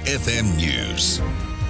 FM News.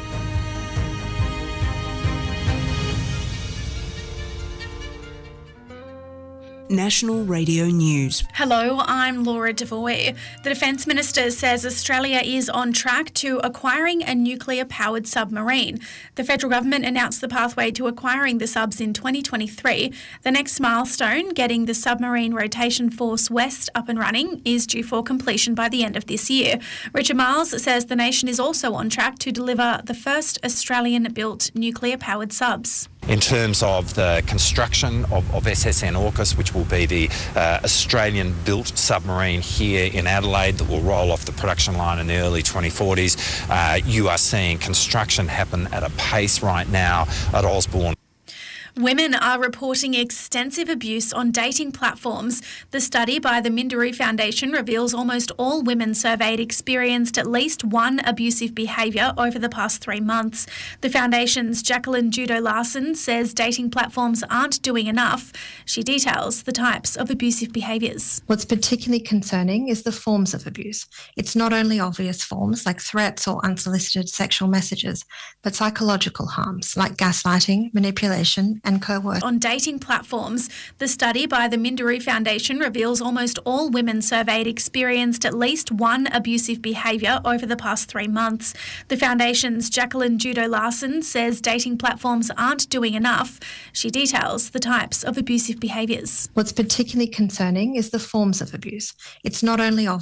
National Radio News. Hello, I'm Laura Devoy. The Defence Minister says Australia is on track to acquiring a nuclear-powered submarine. The federal government announced the pathway to acquiring the subs in 2023. The next milestone, getting the Submarine Rotation Force West up and running, is due for completion by the end of this year. Richard Miles says the nation is also on track to deliver the first Australian-built nuclear-powered subs. In terms of the construction of SSN AUKUS, which will be the Australian-built submarine here in Adelaide that will roll off the production line in the early 2040s, you are seeing construction happen at a pace right now at Osborne. Women are reporting extensive abuse on dating platforms. The study by the Minderoo Foundation reveals almost all women surveyed experienced at least one abusive behaviour over the past 3 months. The foundation's Jacqueline Judo-Larson says dating platforms aren't doing enough. She details the types of abusive behaviours. What's particularly concerning is the forms of abuse. It's not only obvious forms like threats or unsolicited sexual messages, but psychological harms like gaslighting, manipulation and coercion. On dating platforms, the study by the Minderoo Foundation reveals almost all women surveyed experienced at least one abusive behaviour over the past 3 months. The foundation's Jacqueline Judo-Larson says dating platforms aren't doing enough. She details the types of abusive behaviours. What's particularly concerning is the forms of abuse. It's not only obvious